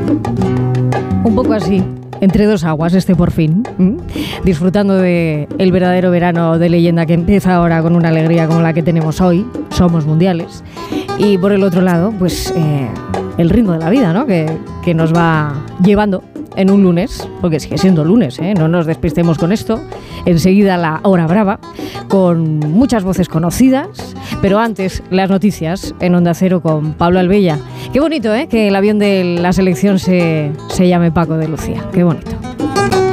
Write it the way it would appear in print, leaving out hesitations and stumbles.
Un poco así, entre dos aguas por fin, disfrutando de el verdadero verano de leyenda que empieza ahora con una alegría como la que tenemos hoy. Somos mundiales. Y por el otro lado, pues el ritmo de la vida, ¿no? Que nos va llevando en un lunes, porque sigue siendo lunes, no nos despistemos con esto. Enseguida la hora brava, con muchas voces conocidas, pero antes las noticias en Onda Cero con Pablo Albella. Qué bonito, que el avión de la selección se llame Paco de Lucía, qué bonito.